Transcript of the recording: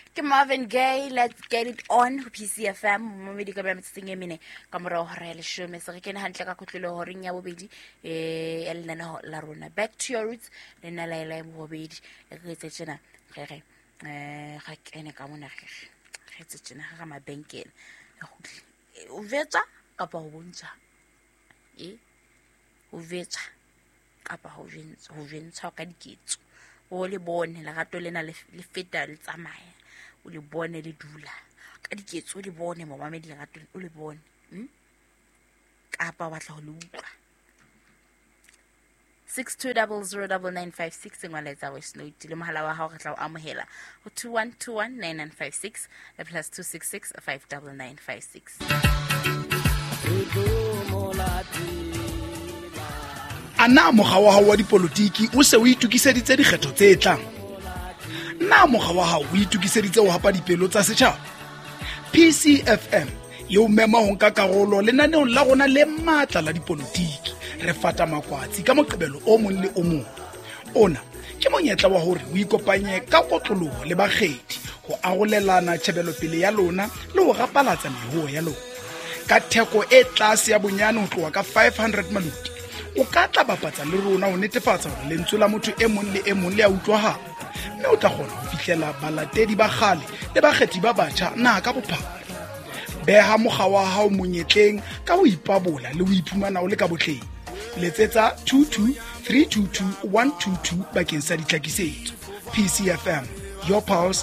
Ke Marvin Gaye, let's get it on PCFM mo me di ka ba metseng e mene ka mora ho re le shome se re kene hantle ka kotlelo ho reng ya bobedi elena la rona back to your roots le nna la ile mo bobedi re tsetsena re ga kene ka mona re tsetsena ga mabenkele o vetsa kapa ho bontsha o vetsa kapa ho ventsha ka diketso o le bone la gato lena le feta le tsamaya o le bone le dula ka diketso o le bone mo mamedi la gato o le bone kapa batla ho le utlwa 62009956 ngwala tsa voice note le mohala wa hao re tla o amohela ho 21219956 le +266 59956 Ana mokga wa hao wa dipolotiki o se o itukiseditse dikgetho tse tlang. Na mokga wa hao o itukiseditse ho hapa dipelo tsa setjhaba. PCFM yo mema ho nka karolo lenaneo la rona le matla la dipolotiki. Re fata makwatsi ka moqebelo o mong le o mong. Ona ke monyetla wa hore o ikopanye ka kotloloho le bakgethi ho arolelana tshebelo pele ya lona le ho rapalatsa mehuo ya lona. Ka theko e tlase ya bonyane ho tloha ka 500 maluti. O ka tla bapatsa le rona ho netefatsa hore lentswe la motho e mong le e mong le a utlwahala. Mme o tla kgona ho fihlela balatedi ba kgale le bakgethi ba batjha na ka bophara. Beha mokga wa hao monyetleng ka ho ipabola le ho iphumana o le ka botleng. Letsetsa 22322 122 bakeng sa ditlhakisetso. PCFM, your pulse,